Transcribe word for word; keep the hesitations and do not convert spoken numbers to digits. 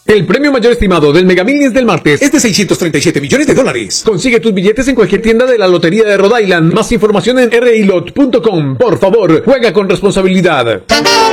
El premio mayor estimado del Mega Millions del martes es de seiscientos treinta y siete millones de dólares. Consigue tus billetes en cualquier tienda de la Lotería de Rhode Island. Más información en r i lot punto com. Por favor, juega con responsabilidad.